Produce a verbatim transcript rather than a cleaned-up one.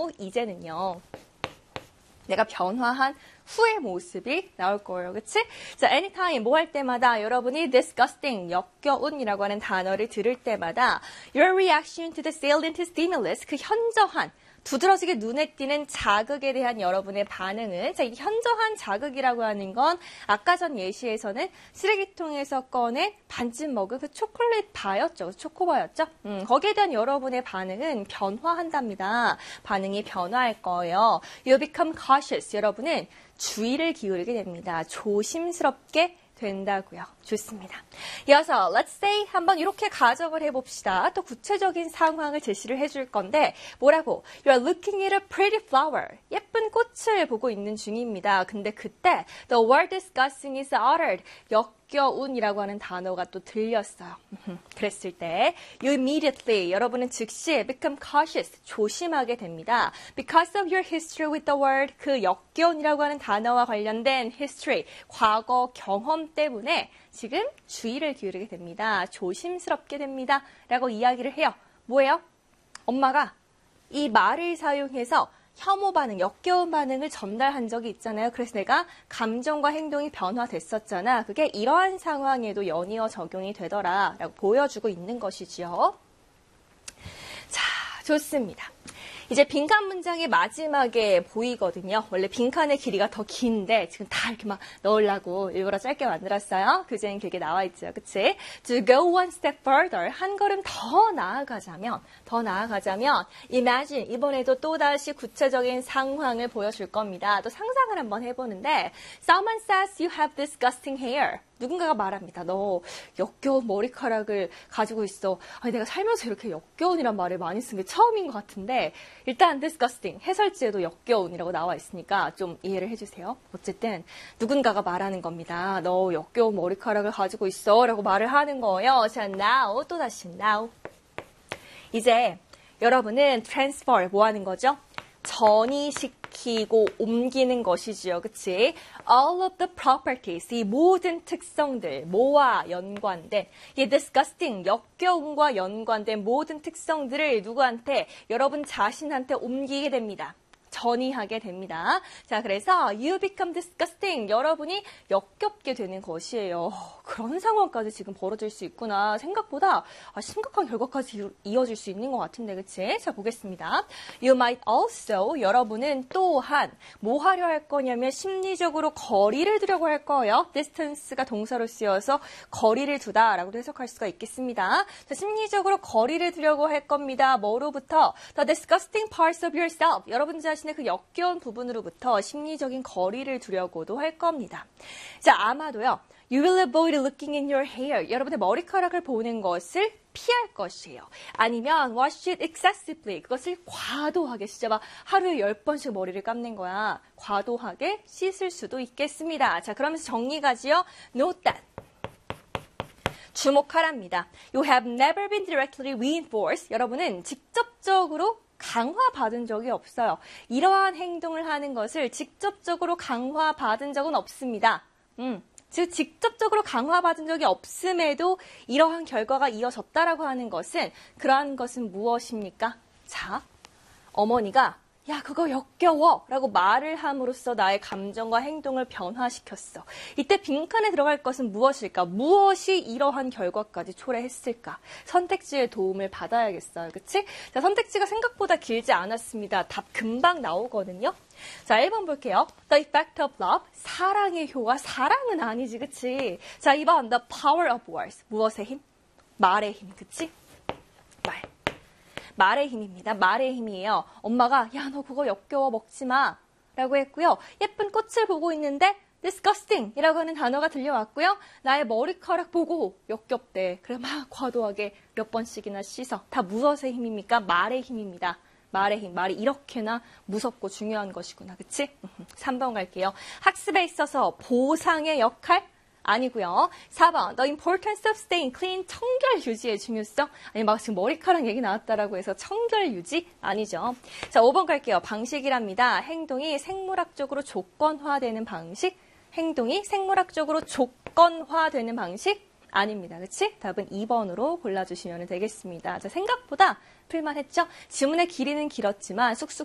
바로 이제는요. 내가 변화한 후의 모습이 나올 거예요. 그치? 자, anytime 뭐 할 때마다 여러분이 disgusting, 역겨운이라고 하는 단어를 들을 때마다 your reaction to the salient stimulus, 그 현저한 두드러지게 눈에 띄는 자극에 대한 여러분의 반응은, 자, 이 현저한 자극이라고 하는 건 아까 전 예시에서는 쓰레기통에서 꺼낸 반쯤 먹은 그 초콜릿 바였죠. 초코바였죠. 음, 거기에 대한 여러분의 반응은 변화한답니다. 반응이 변화할 거예요. You become cautious. 여러분은 주의를 기울이게 됩니다. 조심스럽게 된다고요. 좋습니다. 이어서 let's say 한번 이렇게 가정을 해봅시다. 또 구체적인 상황을 제시를 해줄 건데 뭐라고? You're looking at a pretty flower. 예쁜 꽃을 보고 있는 중입니다. 근데 그때 the word disgusting is uttered. 역겨운이라고 하는 단어가 또 들렸어요. 그랬을 때 you immediately, 여러분은 즉시 become cautious, 조심하게 됩니다. Because of your history with the word, 그 역겨운이라고 하는 단어와 관련된 history, 과거 경험 때문에 지금 주의를 기울이게 됩니다. 조심스럽게 됩니다. 라고 이야기를 해요. 뭐예요? 엄마가 이 말을 사용해서 혐오 반응, 역겨운 반응을 전달한 적이 있잖아요. 그래서 내가 감정과 행동이 변화됐었잖아. 그게 이러한 상황에도 연이어 적용이 되더라. 라고 보여주고 있는 것이지요. 자, 좋습니다. 이제 빈칸 문장의 마지막에 보이거든요. 원래 빈칸의 길이가 더 긴데 지금 다 이렇게 막 넣으려고 일부러 짧게 만들었어요. 교재는 길게 나와 있죠. 그치? To go one step further, 한 걸음 더 나아가자면, 더 나아가자면 imagine, 이번에도 또다시 구체적인 상황을 보여줄 겁니다. 또 상상을 한번 해보는데 Someone says you have disgusting hair. 누군가가 말합니다. 너 역겨운 머리카락을 가지고 있어. 아니, 내가 살면서 이렇게 역겨운이란 말을 많이 쓴 게 처음인 것 같은데 일단 disgusting, 해설지에도 역겨운이라고 나와 있으니까 좀 이해를 해주세요. 어쨌든 누군가가 말하는 겁니다. 너 역겨운 머리카락을 가지고 있어 라고 말을 하는 거예요. 자, now, 또다시 now. 이제 여러분은 transfer, 뭐 하는 거죠? 전이시키고 옮기는 것이지요. 그치? All of the properties, 이 모든 특성들, 뭐와 연관된, 이 disgusting, 역겨움과 연관된 모든 특성들을 누구한테? 여러분 자신한테 옮기게 됩니다. 전이하게 됩니다. 자, 그래서 you become disgusting. 여러분이 역겹게 되는 것이에요. 그런 상황까지 지금 벌어질 수 있구나. 생각보다 아, 심각한 결과까지 이어질 수 있는 것 같은데, 그치? 자, 보겠습니다. You might also, 여러분은 또한 뭐 하려 할 거냐면 심리적으로 거리를 두려고 할 거예요. distance가 동사로 쓰여서 거리를 두다라고도 해석할 수가 있겠습니다. 자, 심리적으로 거리를 두려고 할 겁니다. 뭐로부터? The disgusting parts of yourself. 여러분 자신 그 역겨운 부분으로부터 심리적인 거리를 두려고도 할 겁니다. 자, 아마도요. You will avoid looking in your hair. 여러분의 머리카락을 보는 것을 피할 것이에요. 아니면 wash it excessively. 그것을 과도하게, 진짜 막 하루에 열 번씩 머리를 감는 거야. 과도하게 씻을 수도 있겠습니다. 자, 그러면서 정리가지요. Note that. 주목하랍니다. You have never been directly reinforced. 여러분은 직접적으로 강화받은 적이 없어요. 이러한 행동을 하는 것을 직접적으로 강화받은 적은 없습니다. 음, 즉 직접적으로 강화받은 적이 없음에도 이러한 결과가 이어졌다라고 하는 것은 그러한 것은 무엇입니까? 자, 어머니가 야, 그거 역겨워 라고 말을 함으로써 나의 감정과 행동을 변화시켰어. 이때 빈칸에 들어갈 것은 무엇일까? 무엇이 이러한 결과까지 초래했을까? 선택지의 도움을 받아야겠어요. 그치? 자, 선택지가 생각보다 길지 않았습니다. 답 금방 나오거든요. 자, 일 번 볼게요. The effect of love. 사랑의 효과. 사랑은 아니지, 그치? 자, 이 번 The power of words. 무엇의 힘? 말의 힘, 그치? 말. 말의 힘입니다. 말의 힘이에요. 엄마가 야, 너 그거 역겨워 먹지 마 라고 했고요. 예쁜 꽃을 보고 있는데 disgusting 이라고 하는 단어가 들려왔고요. 나의 머리카락 보고 역겹대. 그래 막 과도하게 몇 번씩이나 씻어. 다 무엇의 힘입니까? 말의 힘입니다. 말의 힘. 말이 이렇게나 무섭고 중요한 것이구나. 그치? 삼 번 갈게요. 학습에 있어서 보상의 역할? 아니고요. 사 번, the importance of staying clean, 청결 유지의 중요성. 아니, 막 지금 머리카락 얘기 나왔다라고 해서 청결 유지? 아니죠. 자, 오 번 갈게요. 방식이랍니다. 행동이 생물학적으로 조건화되는 방식. 행동이 생물학적으로 조건화되는 방식? 아닙니다. 그치? 답은 이 번으로 골라주시면 되겠습니다. 자, 생각보다 풀만했죠? 지문의 길이는 길었지만 쑥쑥